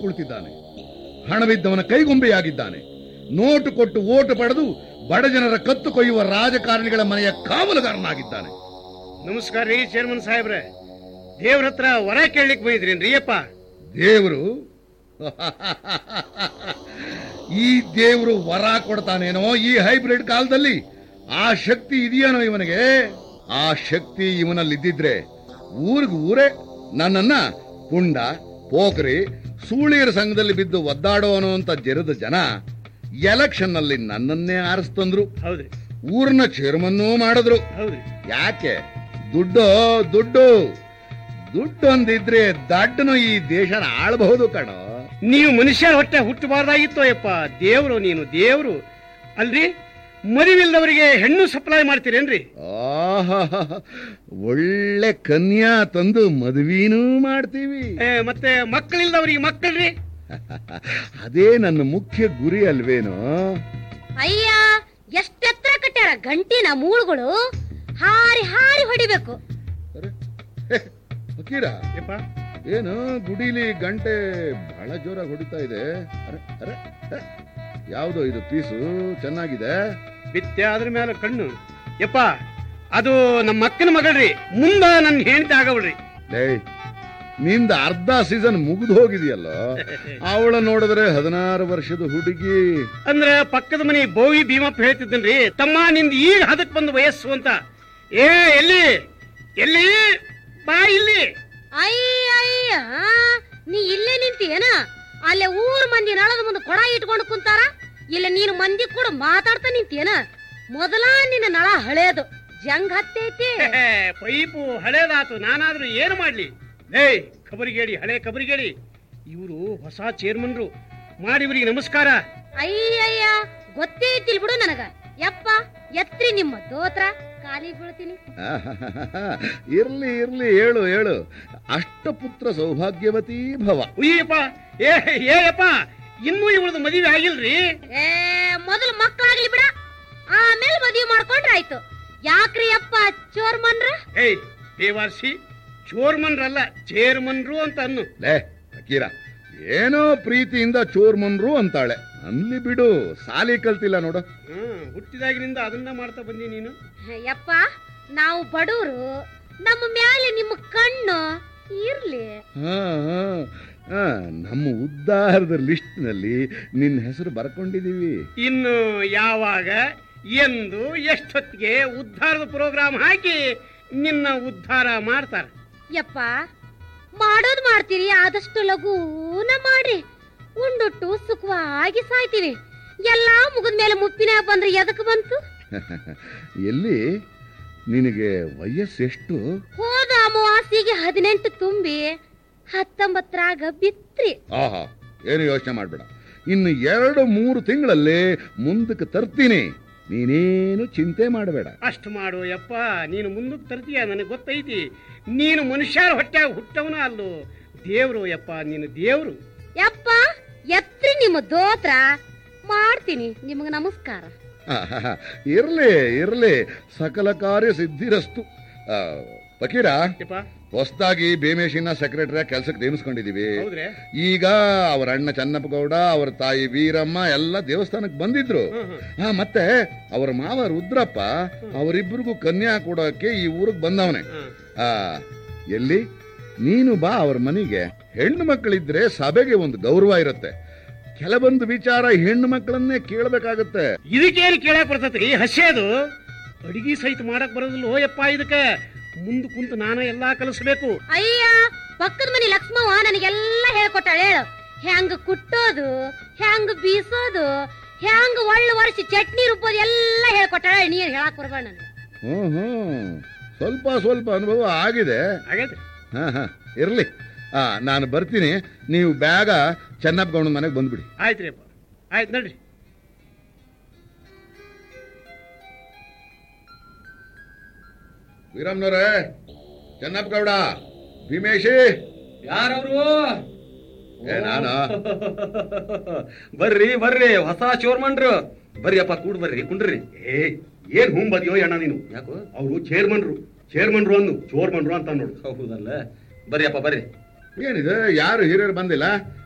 ಕುಳಿತಿದ್ದಾನೆ. ಹಣವಿದ್ದವನ ಕೈಗೊಂಬೆಯಾಗಿದ್ದಾನೆ. ನೋಟು ಕೊಟ್ಟು ಓಟು ಪಡೆದು ಬಡ ಜನರ ಕತ್ತು ಕೊಯ್ಯುವ ರಾಜಕಾರಣಿಗಳ ಮನೆಯ ಕಾವಲುಗಾರನಾಗಿದ್ದಾನೆ. ನಮಸ್ಕಾರ ರೀ ಚೇರ್ಮನ್ ಸಾಹೇಬ್ರೆ. ದೇವ್ರ ಹತ್ರ ವರ ಕೇಳಲಿಕ್ಕೆ ಬಂದಿದ್ರೇನ್ರಿ ಅಪ್ಪ? ದೇವರು ಈ ದೇವರು ವರ ಕೊಡ್ತಾನೇನೋ ಈ ಹೈಬ್ರಿಡ್ ಕಾಲದಲ್ಲಿ? ಆ ಶಕ್ತಿ ಇದೆಯೇನೋ ಇವನಿಗೆ? ಆ ಶಕ್ತಿ ಇವನಲ್ಲಿದ್ದಿದ್ರೆ ಊರೇ ನನ್ನನ್ನ ಪುಂಡ, ಪೋಖರಿ, ಸೂಳಿಯರ ಸಂಘದಲ್ಲಿ ಬಿದ್ದು ಒದ್ದಾಡೋನು ಅಂತ ಜರದ ಜನ ಎಲೆಕ್ಷನ್ ನಲ್ಲಿ ನನ್ನನ್ನೇ ಆರಿಸ್ತಂದ್ರು. ಹೌದ್ರಿ. ಊರಿನ ಚೇರ್ಮನ್ನೂ ಮಾಡಿದ್ರು. ಹೌದ್ರಿ. ಯಾಕೆ? ದುಡ್ಡು ದುಡ್ಡು ದುಡ್ಡೊಂದಿದ್ರೆ ದಡ್ಡನು ಈ ದೇಶನ ಆಳಬಹುದು ಕಣೋ. ನೀವು ಮನುಷ್ಯರ ಹೊಟ್ಟೆ ಹುಟ್ಟಬಾರ್ದಾಗಿತ್ತು ಅಯ್ಯಪ್ಪ. ದೇವ್ರು ನೀನು ದೇವ್ರು ಅಲ್ರಿ. ಮರಿವಿಲ್ದವರಿಗೆ ಹೆಣ್ಣು ಸಪ್ಲೈ ಮಾಡ್ತೀರೇನ್ರಿ? ಒಳ್ಳೆ ಕನ್ಯಾ ತಂದು ಮದುವೆನೂ ಮಾಡ್ತೀವಿ. ಮತ್ತೆ ಮಕ್ಕಳಿಲ್ದವ್ರಿಗೆ ಮಕ್ಕಳ್ರಿ. ಅದೇ ನನ್ನ ಮುಖ್ಯ ಗುರಿ ಅಲ್ವೇನೋ? ಅಯ್ಯ, ಎಷ್ಟೆತ್ರ ಕಟ್ಟ್ಯಾರ ಗಂಟಿನ ಮೂಳುಗಳು. ಹಾರಿ ಹಾರಿ ಹೊಡಿಬೇಕು. ಫಕೀರ, ಏನು ಗುಡಿಲಿ ಗಂಟೆ ಬಹಳ ಜೋರಾಗಿ ಹೊಡಿತಾ ಇದೆ? ಅರೆ ಯಾವ್ದೋ ಇದು ಪೀಸು ಚೆನ್ನಾಗಿದೆ. ಬಿತ್ತೆ ಅದ್ರ ಮೇಲೆ ಕಣ್ಣು. ಯಪ್ಪ, ಅದು ನಮ್ಮ ಅಕ್ಕನ ಮಗಳ್ರಿ. ಮುಂದ ನನ್ನ ಹೆಂಡತಿ ಆಗವಳ್ರಿ. ನಿಂದ ಅರ್ಧ ಸೀಸನ್ ಮುಗಿದು ಹೋಗಿದೆಯಲ್ಲ. ಅವಳ ನೋಡಿದ್ರೆ 16 ವರ್ಷದ ಹುಡುಗಿ. ಅಂದ್ರ ಪಕ್ಕದ ಮನಿ ಬೋವಿ ಭೀಮಪ್ಪ ಹೇಳ್ತಿದ್ದನ್ರಿ, ತಮ್ಮ ನಿಂದ ಈಗ ಹದಕ್ ಬಂದು ವಯಸ್ಸು ಅಂತ. ಎಲ್ಲಿ ಎಲ್ಲಿ ಬಾ ಇಲ್ಲಿ. ಅಯ್ಯ, ನೀ ಇಲ್ಲೇ ನಿಂತೀಯನ? ಅಲ್ಲೇ ಊರ್ ಮಂದಿ ನಳದ ಮುಂದೆ ಕೊಡ ಇಟ್ಕೊಂಡು ಕುಂತಾರ. ಇಲ್ಲ ನೀನು ಮಂದಿ ಕೂಡ ಮಾತಾಡ್ತಾ ನಿಂತೀಯನ? ಮೊದಲ ನಿನ್ನ ನಳ ಹಳೇದು, ಜಂಗ್ ಹತ್ತೈತಿ. ಪೈಪು ಹಳೇದಾತು, ನಾನಾದ್ರೂ ಏನು ಮಾಡ್ಲಿ? ಖಬರಿಗೇಡಿ, ಹಳೆ ಖಬರಿಗೇಡಿ. ಇವರು ಹೊಸ ಚೇರ್ಮನ್ರು. ಮಾಡಿವ್ರಿಗೆ ನಮಸ್ಕಾರ. ಅಯ್ಯಯ್ಯ, ಗೊತ್ತೇ ಇದ್ದಿಲ್ ಬಿಡು ನನಗ. ಯಪ್ಪ, ಎತ್ರಿ ನಿಮ್ಮ ದೋತ್ರ, ಕಾಲಿ ಬೀಳ್ತೀನಿ. ಇರ್ಲಿ ಇರ್ಲಿ, ಹೇಳು ಹೇಳು. ಅಷ್ಟಪುತ್ರ ಸೌಭಾಗ್ಯವತಿ ಭವ. ಉಯ್ಯಪ್ಪ, ಏಯಪ್ಪ, ಇನ್ನೂ ಇವಳದು ಮದುವೆ ಆಗಿಲ್ರಿ? ಮೊದಲು ಮಕ್ಕಳಾಗ್ಲಿ ಬಿಡ, ಆಮೇಲೆ ಮದುವೆ ಮಾಡ್ಕೊಂಡ್ರಾಯ್ತು. ಯಾಕ್ರಿ ಅಪ್ಪ ಚೋರ್ಮನ್ರ? ದೇವಾರ್ಸಿ, ಚೋರ್ಮನ್ರಲ್ಲ ಚೇರ್ಮನ್ರು ಅಂತ ಅನ್ನು. ಫಕೀರ, ಏನೋ ಪ್ರೀತಿಯಿಂದ ಚೋರ್ಮನ್ರು ಅಂತಾಳೆ. ಅನ್ಲಿ ಬಿಡು, ಸಾಲಿ ಕಲ್ತಿಲ್ಲ ನೋಡು. ಹುಟ್ಟಿದಾಗಿನಿಂದ ಅದನ್ನ ಮಾಡ್ತಾ ಬಂದಿ ನೀನು. ಯಪ್ಪ, ನಾವು ಬಡವರು, ನಮ್ಮ ಮ್ಯಾಲೆ ನಿಮ್ಮ ಕಣ್ಣು ಇರ್ಲಿ. ನಮ್ಮ ಉದ್ಧಾರದ ಲಿಸ್ಟ್ ನಲ್ಲಿ ನಿನ್ನ ಹೆಸರು ಬರ್ಕೊಂಡಿದೀವಿ. ಇನ್ನು ಯಾವಾಗ, ಎಂದು, ಎಷ್ಟೊತ್ತಿಗೆ ಉದ್ಧಾರದ ಪ್ರೋಗ್ರಾಮ್ ಹಾಕಿ ನಿನ್ನ ಉದ್ಧಾರ ಮಾಡ್ತಾರ. ಯಪ್ಪ, ಮಾಡೋದ್ ಮಾಡ್ತೀರಿ, ಆದಷ್ಟು ಲಘೂನ ಮಾಡ್ರಿ. ಉಂಡುಟ್ಟು ಸುಖವಾಗಿ ಸಾಯ್ತೀವಿ. ಎಲ್ಲಾ ಮುಗಿದ್ಮೇಲೆ ಮುಪ್ಪಿನ ಬಂದ್ರೆ ಎದಕ್ ಬಂತು? ಎಲ್ಲಿ ನಿನಗೆ ವಯಸ್ಸೆಷ್ಟು? ಹೋದ ಅಮಾವಾಸ್ಯೆಗೆ 18 ತುಂಬಿ 19 ಬಿತ್ರಿ. ಆಹಾ, ಏನು ಯೋಚನೆ ಮಾಡ್ಬೇಡ. ಇನ್ನು 2-3 ತಿಂಗಳಲ್ಲಿ ಮುಂದಕ್ಕೆ ತರ್ತೀನಿ. ನೀನೇನು ಚಿಂತೆ ಮಾಡಬೇಡ. ಅಷ್ಟು ಮಾಡು ಯಪ್ಪ. ನೀನು ಮುಂದಕ್ಕೆ ತರ್ತೀಯ, ನನಗೆ ಗೊತ್ತೈತಿ. ನೀನು ಮನುಷ್ಯರ ಹೊಟ್ಟೆಯಾಗ ಹುಟ್ಟವನ ಅಲ್ಲೋ. ದೇವ್ರು ಯಪ್ಪ, ನೀನು ದೇವ್ರು. ಯಪ್ಪ, ಎತ್ರಿ ನಿಮ್ಮ ದೋತ್ರ, ಮಾಡ್ತೀನಿ ನಿಮಗ ನಮಸ್ಕಾರ. ಇರ್ಲಿ ಇರ್ಲಿ, ಸಕಲ ಕಾರ್ಯ ಸಿದ್ಧಿರಸ್ತು. ಫಕೀರ, ಹೊಸದಾಗಿ ಭೀಮೇಶಿನ ಸೆಕ್ರೆಟರಿ ಕೆಲಸಕ್ಕೆ ನೇಮಿಸ್ಕೊಂಡಿದೀವಿ. ಈಗ ಅವರ ಅಣ್ಣ ಚನ್ನಪ್ಪ ಗೌಡ, ಅವರ ತಾಯಿ ವೀರಮ್ಮ ಎಲ್ಲ ದೇವಸ್ಥಾನಕ್ಕೆ ಬಂದಿದ್ರು. ಮತ್ತೆ ಅವರ ಮಾವ ರುದ್ರಪ್ಪ ಅವರಿಬ್ಬರಿಗೂ ಕನ್ಯಾ ಕೊಡೋಕೆ ಈ ಊರಿಗೆ ಬಂದವನೆ. ಎಲ್ಲಿ ನೀನು ಬಾ ಅವ್ರ ಮನೆಗೆ. ಹೆಣ್ಣು ಮಕ್ಕಳಿದ್ರೆ ಸಭೆಗೆ ಒಂದು ಗೌರವ ಇರುತ್ತೆ. ಕೆಲವೊಂದು ವಿಚಾರ ಹೆಣ್ಣು ಮಕ್ಕಳನ್ನೇ ಕೇಳಬೇಕಾಗತ್ತೆ. ಇದಕ್ಕೇನು ಕೇಳಕ್ ಬರ್ತೈತಿ? ಹಸೆದು ಅಡಿಗೆ ಸಹಿತ ಮಾಡಕ್ ಬರೋದಿಲ್ಲ ಹೋಯಪ್ಪ. ಇದಕ್ಕೆ ಮುಂದೆ ಕುಂತು ನಾನು ಎಲ್ಲಾ ಕಲಿಸ್ಬೇಕು. ಅಯ್ಯ, ಪಕ್ಕದ ಮನೆ ಲಕ್ಷ್ಮವ್ವ ನನಗೆಲ್ಲ ಹೇಳ್ಕೊಟ್ಟಾಳೆ. ಹೇಳು, ಹೆಂಗ ಕುಟ್ಟೋದು, ಹೆಂಗ ಬೀಸೋದು, ಹೆಂಗ ಒಳ್ಳೆ ವರ್ಷ ಚಟ್ನಿ ರುಬ್ಬೋದು ಎಲ್ಲ ಹೇಳ್ಕೊಟ್ಟಾಳೆ. ನೀರು ಹೇಳಕ್ ಬರ್ಬೇಡ ನನಗೆ. ಸ್ವಲ್ಪ ಸ್ವಲ್ಪ ಅನುಭವ ಆಗಿದೆ. ಇರ್ಲಿ, ನಾನು ಬರ್ತೀನಿ. ನೀವು ಬೇಗ ಚೆನ್ನಪ್ಪ ಗೌಡ ಮನೆಗೆ ಬಂದ್ಬಿಡಿ. ಆಯ್ತ್ರಿ ಅಪ್ಪ, ಆಯ್ತು ನಡ್ರಿ. ವೀರಮ್ಮನವ್ರೆ, ಚೆನ್ನಪ್ಪ ಗೌಡ, ಭೀಮೇಶಿ. ಯಾರವರು? ನಾನು. ಬರ್ರಿ ಬರ್ರಿ, ಹೊಸ ಚೋರ್ಮನ್ರು. ಬರ್ರಿ ಅಪ್ಪ, ಕೂಡ್ ಬರ್ರಿ, ಕುಂಡ್ರಿ. ಏನ್ ಹುಂಬದಿಯೋ ಅಣ್ಣ ನೀನು? ಯಾಕೋ? ಅವರು ಚೇರ್ಮನ್ರು ಅನ್ನು ಚೋರ್ಮನ್ರು ಅಂತ ನೋಡು. ಹೌದಲ್ಲ, ಬರ್ರಿ ಅಪ್ಪ ಬರ್ರಿ. ಏನಿದೆ, ಯಾರು ಹಿರಿಯರು ಬಂದಿಲ್ಲ?